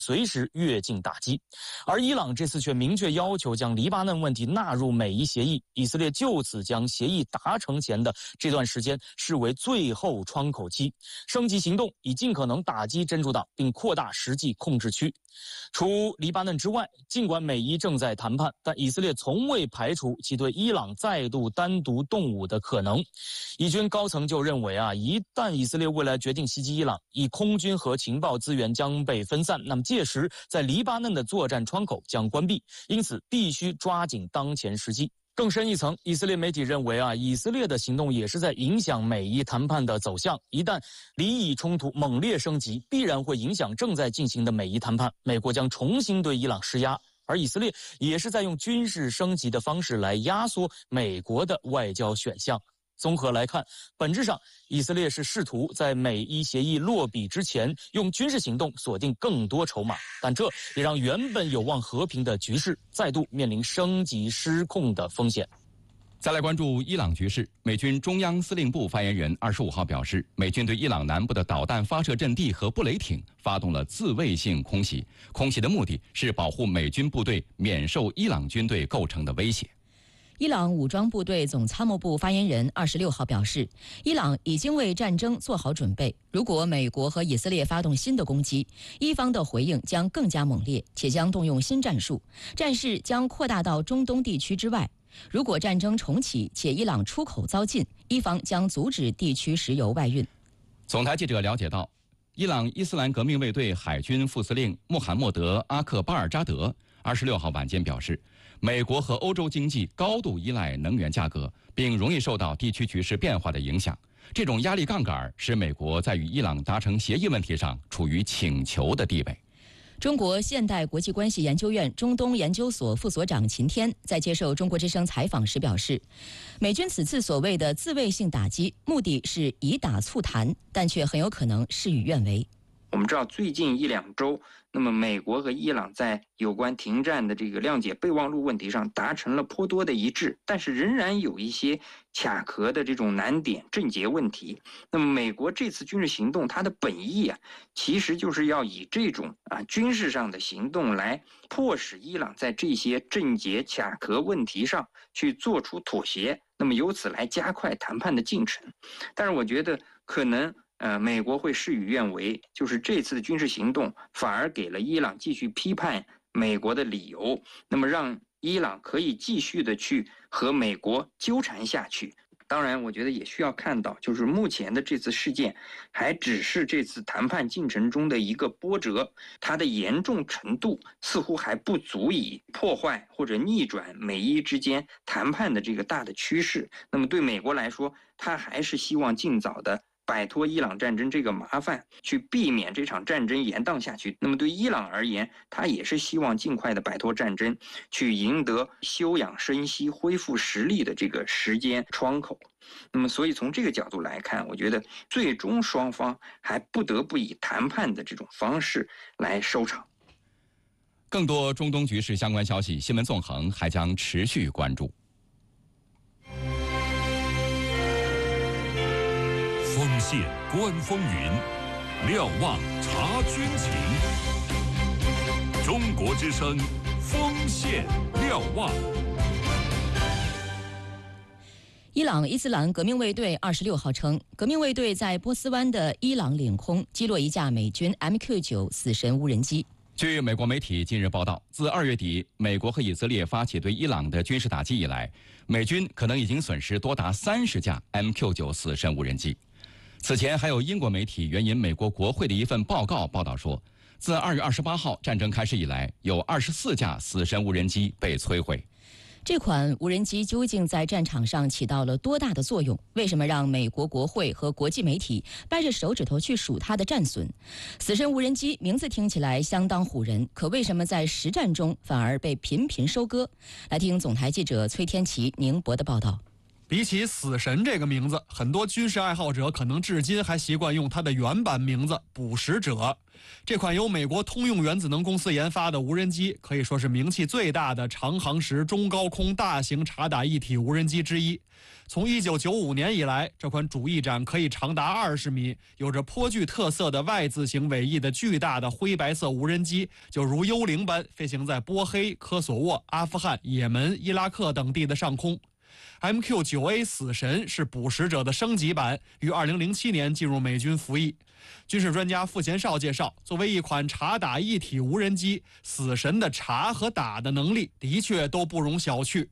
随时越境打击。而伊朗这次却明确要求将黎巴嫩问题纳入美伊协议，以色列就此将协议达成前的这段时间视为最后窗口期，升级行动以尽可能打击真主党，并扩大实际控制区。除黎巴嫩之外，尽管美伊正在谈判，但以色列从未排除其对伊朗再度单独动武的可能。以军高层就认为一旦以色列未来决定袭击伊朗，以空军和情报资源将被分散，那么届时在黎巴嫩的作战窗口将关闭，因此必须抓紧当前时机。更深一层，以色列媒体认为以色列的行动也是在影响美伊谈判的走向。一旦黎以冲突猛烈升级，必然会影响正在进行的美伊谈判，美国将重新对伊朗施压，而以色列也是在用军事升级的方式来压缩美国的外交选项。综合来看，本质上以色列是试图在美伊协议落笔之前用军事行动锁定更多筹码，但这也让原本有望和平的局势再度面临升级失控的风险。 再来关注伊朗局势，美军中央司令部发言人25号表示，美军对伊朗南部的导弹发射阵地和布雷艇发动了自卫性空袭，空袭的目的是保护美军部队免受伊朗军队构成的威胁。 伊朗武装部队总参谋部发言人26号表示，伊朗已经为战争做好准备，如果美国和以色列发动新的攻击，伊方的回应将更加猛烈，且将动用新战术，战事将扩大到中东地区之外。如果战争重启且伊朗出口遭禁，伊方将阻止地区石油外运。 总台记者了解到，伊朗伊斯兰革命卫队海军副司令穆罕默德·阿克巴尔扎德26号晚间表示，美国和欧洲经济高度依赖能源价格，并容易受到地区局势变化的影响。这种压力杠杆使美国在与伊朗达成协议问题上处于请求的地位。 中国现代国际关系研究院中东研究所副所长秦天在接受中国之声采访时表示，美军此次所谓的自卫性打击，目的是以打促谈，但却很有可能事与愿违。 我们知道最近1、2周，那么美国和伊朗在有关停战的这个谅解备忘录问题上达成了颇多的一致，但是仍然有一些卡壳的这种难点症结问题。那么美国这次军事行动，它的本意其实就是要以这种军事上的行动来迫使伊朗在这些症结卡壳问题上去做出妥协，那么由此来加快谈判的进程。但是我觉得可能美国会事与愿违，就是这次的军事行动反而给了伊朗继续批判美国的理由，那么让伊朗可以继续的去和美国纠缠下去。当然，我觉得也需要看到，就是目前的这次事件还只是这次谈判进程中的一个波折，它的严重程度似乎还不足以破坏或者逆转美伊之间谈判的这个大的趋势。那么对美国来说，它还是希望尽早的摆脱伊朗战争这个麻烦，去避免这场战争延宕下去。那么对伊朗而言，他也是希望尽快的摆脱战争，去赢得休养生息、恢复实力的这个时间窗口。那么所以从这个角度来看，我觉得最终双方还不得不以谈判的这种方式来收场。 更多中东局势相关消息，新闻纵横还将持续关注。 锋线观风云，瞭望察军情。中国之声，锋线瞭望。 伊朗伊斯兰革命卫队26号称，革命卫队在波斯湾的伊朗领空击落一架美军 MQ-9死神无人机。 据美国媒体近日报道，自2月底美国和以色列发起对伊朗的军事打击以来，美军可能已经损失多达30架 MQ-9死神无人机。此前还有英国媒体援引美国国会的一份报告报道说，自2月28号战争开始以来，有24架死神无人机被摧毁。 这款无人机究竟在战场上起到了多大的作用？为什么让美国国会和国际媒体掰着手指头去数它的战损？死神无人机名字听起来相当唬人，可为什么在实战中反而被频频收割？来听总台记者崔天琪、宁博的报道。 比起死神这个名字，很多军事爱好者可能至今还习惯用它的原版名字捕食者。这款由美国通用原子能公司研发的无人机，可以说是名气最大的长航时中高空大型察打一体无人机之一。从1995年以来，这款主翼展可以长达20米、有着颇具特色的 Y 字形尾翼的巨大的灰白色无人机，就如幽灵般飞行在波黑、科索沃、阿富汗、也门、伊拉克等地的上空。MQ-9A 死神是捕食者的升级版，于2007年进入美军服役。军事专家傅贤绍介绍，作为一款察打一体无人机，死神的察和打的能力的确都不容小觑。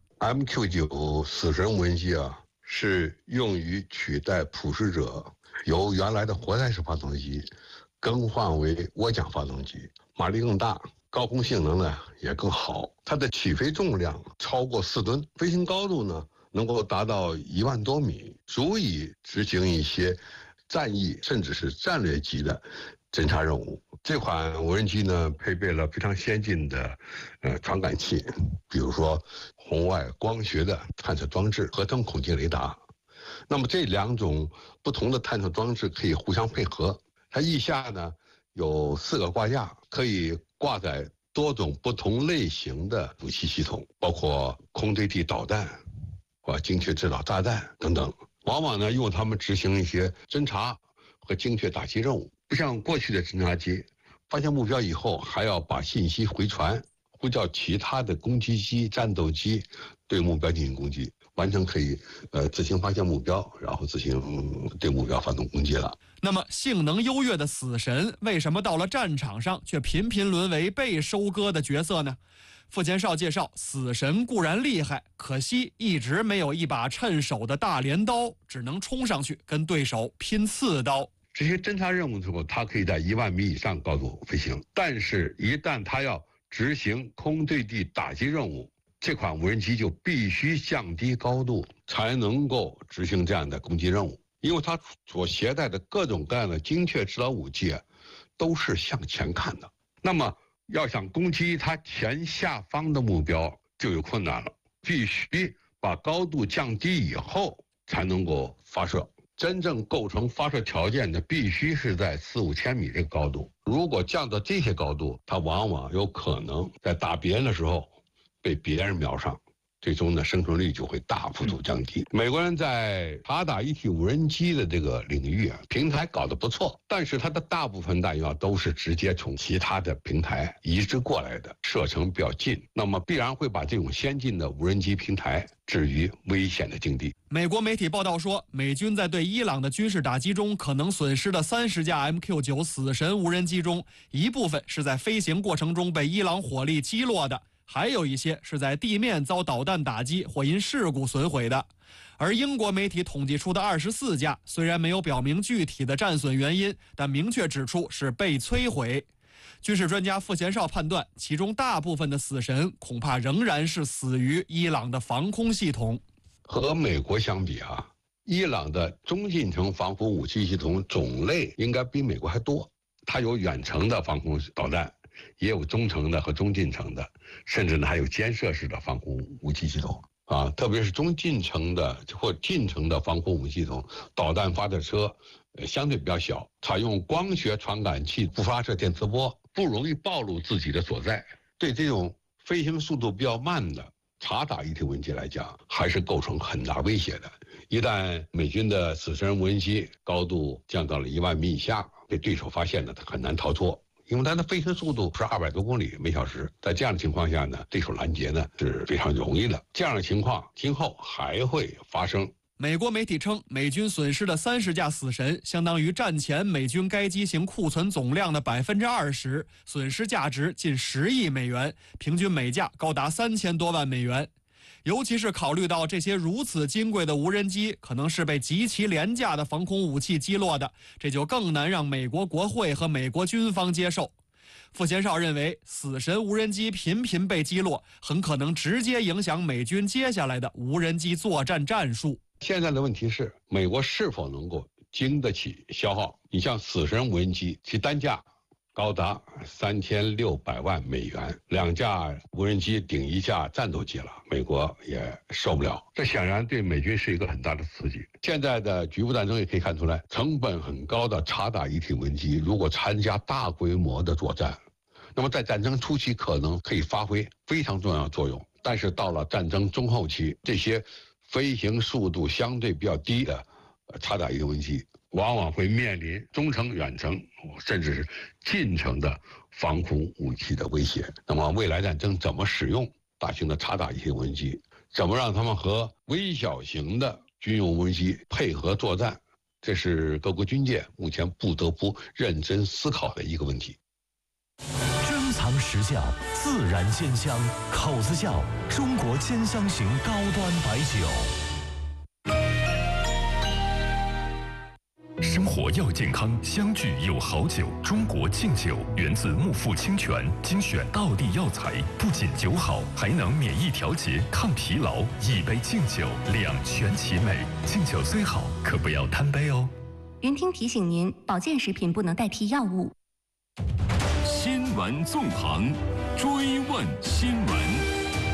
MQ-9死神无人机是用于取代捕食者由原来的活塞式发动机更换为涡桨发动机，马力更大，高空性能呢也更好。它的起飞重量超过4吨，飞行高度呢能够达到1万多米，足以执行一些战役甚至是战略级的侦察任务。这款无人机呢配备了非常先进的传感器，比如说红外光学的探测装置、合成孔径雷达。那么这2种不同的探测装置可以互相配合。它翼下呢有4个挂架，可以挂载多种不同类型的武器系统，包括空对地导弹精确制导炸弹等等。往往呢用它们执行一些侦察和精确打击任务，不像过去的侦察机，发现目标以后还要把信息回传，呼叫其他的攻击机、战斗机对目标进行攻击，完全可以自行发现目标，然后自行对目标发动攻击了。 那么性能优越的死神为什么到了战场上却频频沦为被收割的角色呢？傅贤绍介绍，死神固然厉害，可惜一直没有一把趁手的大镰刀，只能冲上去跟对手拼刺刀。 这些侦察任务之后，它可以在1万米以上高度飞行，但是一旦它要执行空对地打击任务，这款无人机就必须降低高度，才能够执行这样的攻击任务。因为它所携带的各种各样的精确制导武器都是向前看的，那么要想攻击它前下方的目标就有困难了，必须把高度降低以后才能够发射。真正构成发射条件的必须是在4-5千米这个高度，如果降到这些高度，它往往有可能在打别人的时候被别人瞄上，最终呢生存率就会大幅度降低。美国人在察打一体无人机的这个领域平台搞得不错，但是它的大部分弹药都是直接从其他的平台移植过来的，射程比较近，那么必然会把这种先进的无人机平台置于危险的境地。 美国媒体报道说，美军在对伊朗的军事打击中可能损失的30架 MQ-9死神无人机中，一部分是在飞行过程中被伊朗火力击落的，还有一些是在地面遭导弹打击或因事故损毁的。而英国媒体统计出的24架，虽然没有表明具体的战损原因，但明确指出是被摧毁。军事专家傅贤绍判断，其中大部分的死神恐怕仍然是死于伊朗的防空系统。 和美国相比伊朗的中近程防空武器系统种类应该比美国还多，它有远程的防空导弹，也有中程的和中近程的，甚至呢还有肩射式的防空武器系统特别是中近程的或近程的防空武器系统，导弹发射车相对比较小，采用光学传感器不发射电磁波，不容易暴露自己的所在。对这种飞行速度比较慢的察打一体无人机来讲，还是构成很大威胁的。一旦美军的死神无人机高度降到了1万米以下，被对手发现呢，它很难逃脱，因为它的飞行速度是200多公里每小时。在这样的情况下呢，对手拦截呢是非常容易的。这样的情况今后还会发生。 美国媒体称，美军损失的30架死神相当于战前美军该机型库存总量的20%，损失价值近10亿美元，平均每架高达3000多万美元。尤其是考虑到这些如此金贵的无人机可能是被极其廉价的防空武器击落的，这就更难让美国国会和美国军方接受。傅贤绍认为，死神无人机频频被击落，很可能直接影响美军接下来的无人机作战战术。 现在的问题是，美国是否能够经得起消耗？你像死神无人机，其单价高达3600万美元，2架无人机顶1架战斗机了，美国也受不了。这显然对美军是一个很大的刺激。现在的局部战争也可以看出来，成本很高的察打一体无人机，如果参加大规模的作战，那么在战争初期可能可以发挥非常重要的作用，但是到了战争中后期，这些飞行速度相对比较低的察打一体无人机，往往会面临中程、远程甚至是近程的防空武器的威胁。那么未来战争怎么使用大型的察打一体无人机，怎么让他们和微小型的军用无人机配合作战，这是各国军界目前不得不认真思考的一个问题。 珍藏实窖，自然鲜香，口子窖中国兼香型高端白酒。 生活要健康，相聚有好酒。中国敬酒源自木富清泉，精选道地药材，不仅酒好，还能免疫调节、抗疲劳。一杯敬酒，两全其美。敬酒虽好，可不要贪杯哦。 云听提醒您，保健食品不能代替药物。 新闻纵横，追问新闻。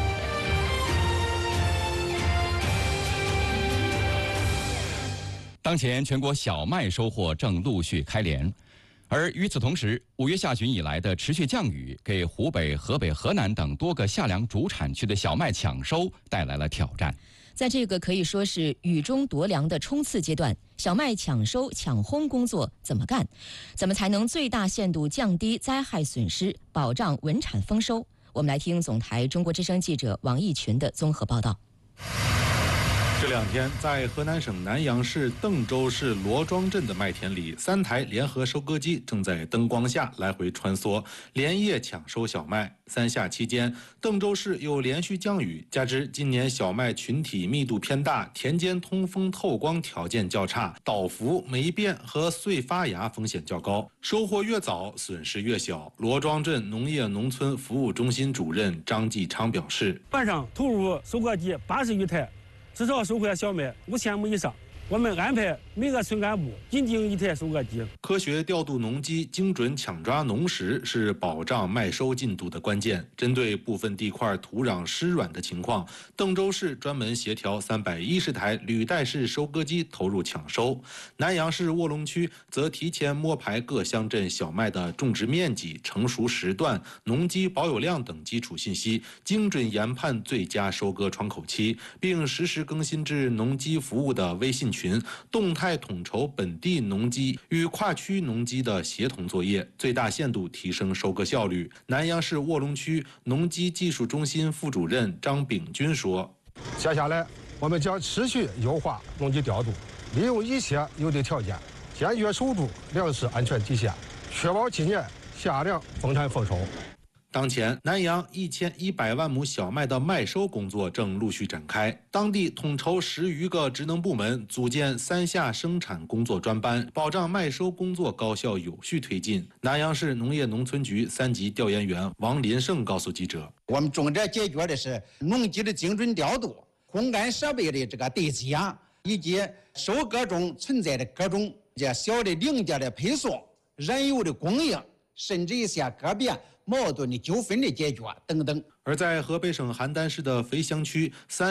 当前全国小麦收获正陆续开镰，而与此同时，5月下旬以来的持续降雨，给湖北、河北、河南等多个夏粮主产区的小麦抢收带来了挑战。 在这个可以说是雨中夺粮的冲刺阶段，小麦抢收抢烘工作怎么干？怎么才能最大限度降低灾害损失，保障稳产丰收？我们来听总台中国之声记者王义群的综合报道。 这2天，在河南省南阳市邓州市罗庄镇的麦田里，3台联合收割机正在灯光下来回穿梭，连夜抢收小麦。3夏期间，邓州市又连续降雨，加之今年小麦群体密度偏大，田间通风透光条件较差，倒伏、霉变和碎发芽风险较高，收获越早，损失越小。罗庄镇农业农村服务中心主任张继昌表示： 晚上投入收割机80余台。至少收获小麦5000亩以上。我们安排每个村干部引进1台收割机。 科学调度农机，精准抢抓农时，是保障麦收进度的关键。针对部分地块土壤湿软的情况，邓州市专门协调310台履带式收割机投入抢收。南阳市卧龙区则提前摸排各乡镇小麦的种植面积、成熟时段、农机保有量等基础信息，精准研判最佳收割窗口期，并实时更新至农机服务的微信群，动态统筹本地农机与跨区农机的协同作业，最大限度提升收割效率。南阳市卧龙区农机技术中心副主任张炳军说： 接下来我们将持续优化农机调度，利用一切有利条件，坚决守住粮食安全底线，确保今年夏粮丰产丰收。 当前，南阳1100万亩小麦的麦收工作正陆续展开。当地统筹10余个职能部门，组建3夏生产工作专班，保障麦收工作高效有序推进。南阳市农业农村局3级调研员王林胜告诉记者： 我们重点解决的是农机的精准调度、烘干设备的这个对接，以及收割中存在的各种这小的零件的配送、燃油的供应，甚至一些个别矛盾的纠纷的解决等等。 而在河北省邯郸市的肥乡区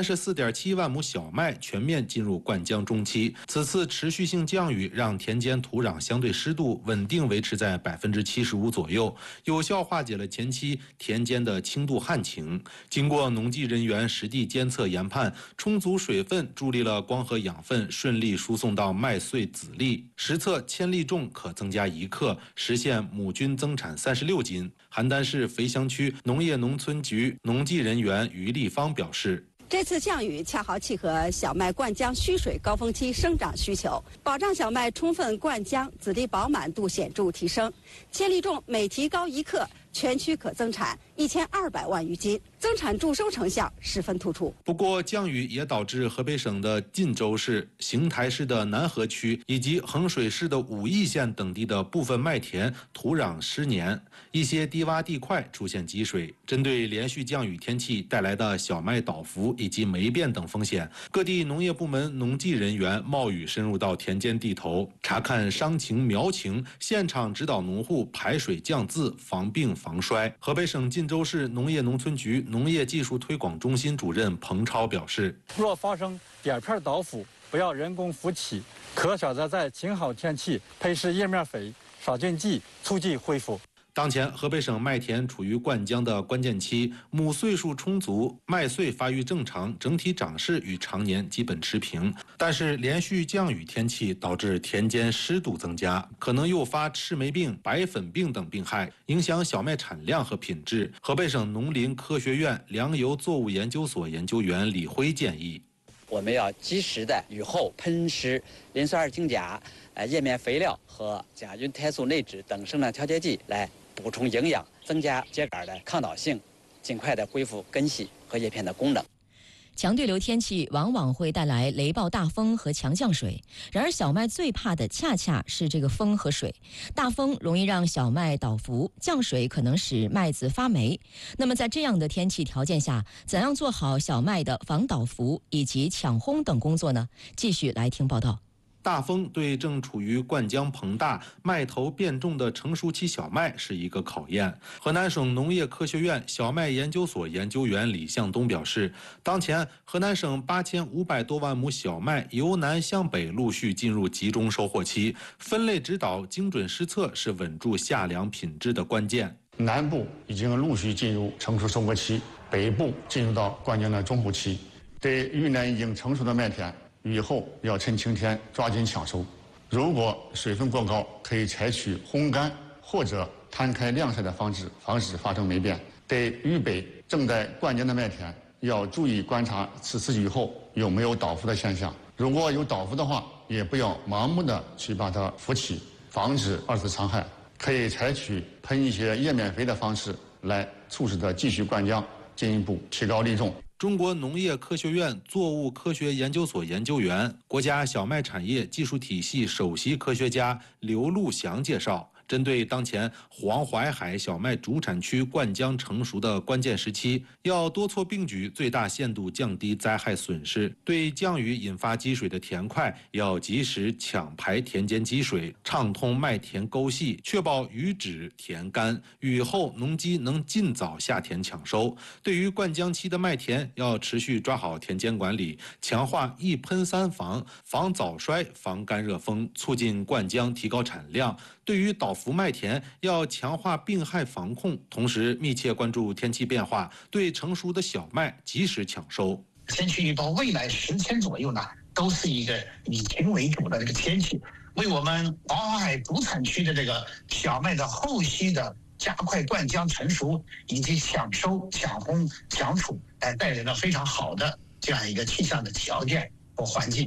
，34.7万亩小麦全面进入灌浆中期。此次持续性降雨让田间土壤相对湿度稳定维持在75%左右，有效化解了前期田间的轻度旱情。经过农技人员实地监测研判，充足水分助力了光合养分顺利输送到麦穗籽粒，实测千粒重可增加1克，实现亩均增产36斤。邯郸市肥乡区农业农村局农技人员于立方表示： 这次降雨恰好契合小麦灌浆需水高峰期生长需求，保障小麦充分灌浆，籽粒饱满度显著提升，千粒重每提高1克， 全区可增产1200万余斤，增产助收成效十分突出。 不过，降雨也导致河北省的晋州市、邢台市的南河区以及衡水市的武义县等地的部分麦田土壤湿黏，一些低洼地块出现积水。针对连续降雨天气带来的小麦倒伏以及霉变等风险，各地农业部门农技人员冒雨深入到田间地头，查看伤情苗情，现场指导农户排水降渍，防病防衰。河北省晋州市农业农村局农业技术推广中心主任彭超表示， 若发生点片倒伏，不要人工扶起，可选择在晴好天气配施叶面肥、杀菌剂，促进恢复。 当前，河北省麦田处于灌浆的关键期，亩穗数充足，麦穗发育正常，整体长势与常年基本持平。但是，连续降雨天气导致田间湿度增加，可能诱发赤霉病、白粉病等病害，影响小麦产量和品质。河北省农林科学院粮油作物研究所研究员李辉建议， 我们要及时的雨后喷施磷酸二氢钾、叶面肥料和甲菌肽素内酯等生长调节剂来补充营养，增加秸秆的抗倒性，尽快的恢复根系和叶片的功能。 强对流天气往往会带来雷暴大风和强降水，然而小麦最怕的恰恰是这个风和水。大风容易让小麦倒伏，降水可能使麦子发霉。那么在这样的天气条件下，怎样做好小麦的防倒伏以及抢烘等工作呢？继续来听报道。 大风对正处于灌浆膨大、麦头变重的成熟期小麦是一个考验。河南省农业科学院小麦研究所研究员李向东表示，当前河南省8500多万亩小麦由南向北陆续进入集中收获期，分类指导、精准施策是稳住夏粮品质的关键。 南部已经陆续进入成熟收割期，北部进入到灌浆的中后期。对遇难已经成熟的麦田，雨后要趁晴天抓紧抢收，如果水分过高，可以采取烘干或者摊开晾晒的方式，防止发生霉变。对渝北正在灌浆的麦田，要注意观察此次雨后有没有倒伏的现象。如果有倒伏的话，也不要盲目的去把它扶起，防止二次残害。可以采取喷一些叶面肥的方式来促使它继续灌浆，进一步提高粒重。 中国农业科学院作物科学研究所研究员、国家小麦产业技术体系首席科学家刘路祥介绍，针对当前黄淮海小麦主产区灌浆成熟的关键时期，要多措并举，最大限度降低灾害损失。对降雨引发积水的田块，要及时抢排田间积水，畅通麦田沟隙，确保雨止田干。雨后，农机能尽早下田抢收。对于灌浆期的麦田，要持续抓好田间管理，强化一喷三防，防早衰，防干热风，促进灌浆，提高产量。对于倒伏麦田，要强化病害防控，同时密切关注天气变化，对成熟的小麦及时抢收。 天气预报未来10天左右呢，都是一个以晴为主的这个天气，为我们黄淮海主产区的这个小麦的后期的加快灌浆成熟以及抢收、抢烘、抢储，带来了非常好的这样一个气象的条件和环境。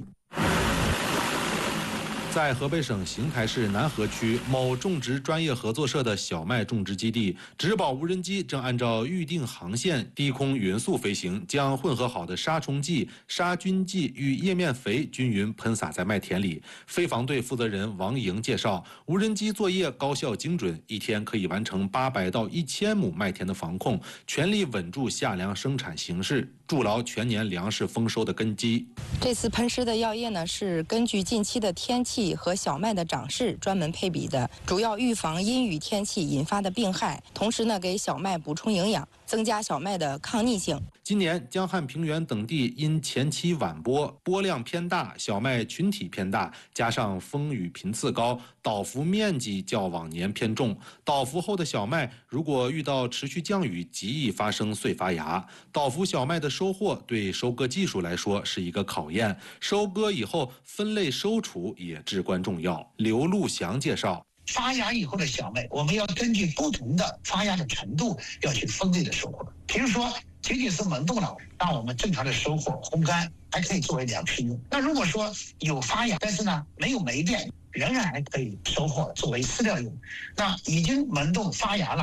在河北省邢台市南河区某种植专业合作社的小麦种植基地，植保无人机正按照预定航线低空匀速飞行，将混合好的杀虫剂、杀菌剂与叶面肥均匀喷洒在麦田里。飞防队负责人王莹介绍，无人机作业高效精准，一天可以完成800到1000亩麦田的防控，全力稳住夏粮生产形势，筑牢全年粮食丰收的根基。 这次喷施的药液呢，是根据近期的天气和小麦的长势专门配比的，主要预防阴雨天气引发的病害，同时呢，给小麦补充营养，增加小麦的抗逆性。 今年江汉平原等地因前期晚播，播量偏大，小麦群体偏大，加上风雨频次高，倒伏面积较往年偏重。倒伏后的小麦如果遇到持续降雨，极易发生碎发芽。倒伏小麦的收获对收割技术来说是一个考验，收割以后分类收储也至关重要。刘路祥介绍， 发芽以后的小麦，我们要根据不同的发芽的程度，要去分类的收获。比如说，仅仅是萌动了，让我们正常的收获烘干，还可以作为粮食用。那如果说有发芽，但是呢没有霉变，仍然还可以收获作为饲料用。那已经萌动发芽了，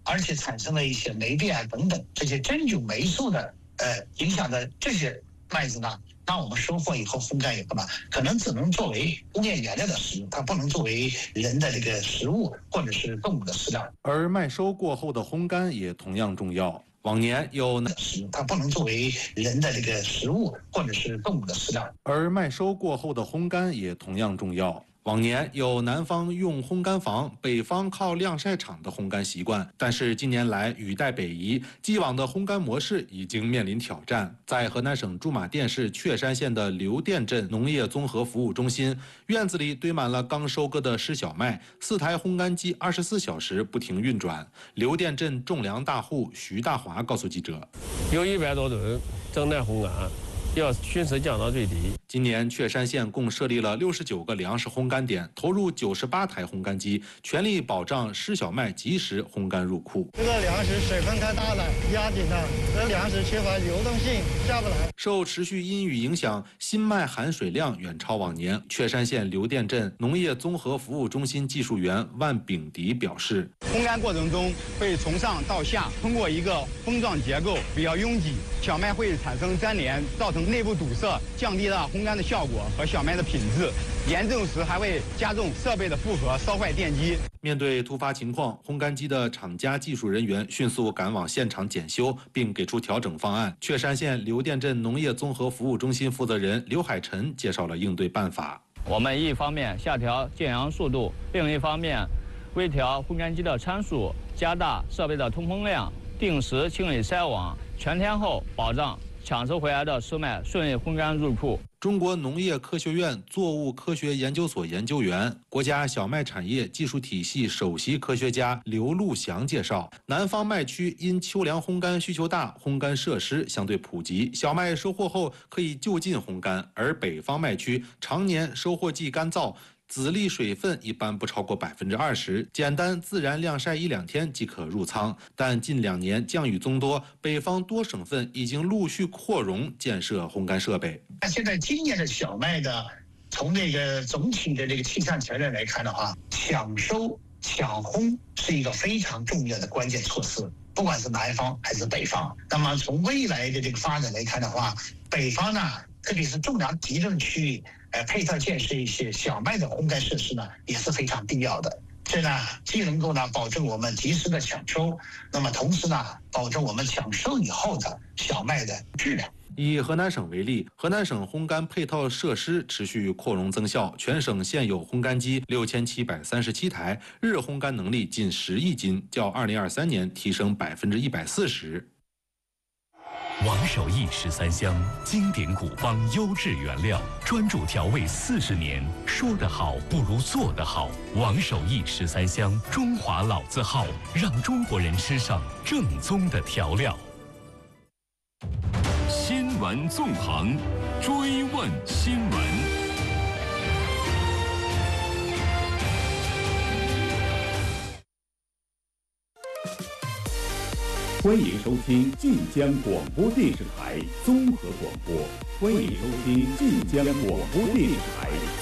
而且产生了一些霉变等等这些真菌霉素的影响的这些麦子呢，当我们收获以后风干以后呢，可能只能作为工业原料的食用，它不能作为人的这个食物或者是动物的饲料。 而麦收过后的烘干也同样重要。往年有它不能作为人的这个食物或者是动物的饲料。 而麦收过后的烘干也同样重要。往年有南方用烘干房，北方靠晾晒场的烘干习惯，但是近年来语带北移，既往的烘干模式已经面临挑战。在河南省驻马店市确山县的刘店镇农业综合服务中心，院子里堆满了刚收割的湿小麦，4台烘干机24小时不停运转。刘店镇种粮大户徐大华告诉记者， 有100多吨正在烘干，要迅速降到最低。 今年确山县共设立了69个粮食烘干点，投入98台烘干机，全力保障湿小麦及时烘干入库。 这个粮食水分太大了，压紧了，这粮食缺乏流动性，下不来。 受持续阴雨影响，新麦含水量远超往年。确山县刘店镇农业综合服务中心技术员万炳迪表示， 烘干过程中会从上到下通过一个封状结构，比较拥挤，小麦会产生粘连，造成内部堵塞，降低了烘干的效果和小麦的品质，严重时还会加重设备的负荷，烧坏电机。 面对突发情况，烘干机的厂家技术人员迅速赶往现场检修，并给出调整方案。确山县刘店镇农业综合服务中心负责人刘海晨介绍了应对办法。 我们一方面下调建阳速度，另一方面微调烘干机的参数，加大设备的通风量，定时清理筛网，全天候保障抢收回来的湿麦顺利烘干入库。 中国农业科学院作物科学研究所研究员、国家小麦产业技术体系首席科学家刘路祥介绍，南方麦区因秋粮烘干需求大，烘干设施相对普及，小麦收获后可以就近烘干；而北方麦区常年收获季干燥，籽粒水分一般不超过20%，简单自然晾晒1-2天即可入仓。但近2年降雨增多，北方多省份已经陆续扩容建设烘干设备。 现在今年的小麦的，从这个总体的这个气象条件来看的话，抢收抢烘是一个非常重要的关键措施，不管是南方还是北方。那么从未来的这个发展来看的话，北方呢，特别是重粮集中区域，配套建设一些小麦的烘干设施呢，也是非常必要的。这呢，既能够呢保证我们及时的抢收，那么同时呢，保证我们抢收以后的小麦的质量。 以河南省为例，河南省烘干配套设施持续扩容增效，全省现有烘干机6737台，日烘干能力近10亿斤，较2023年提升140%。 王守义13香，经典古方，优质原料，专注调味40年。说得好不如做得好。王守义13香，中华老字号，让中国人吃上正宗的调料。 新闻纵横，追问新闻。 欢迎收听晋江广播电视台综合广播。欢迎收听晋江广播电视台。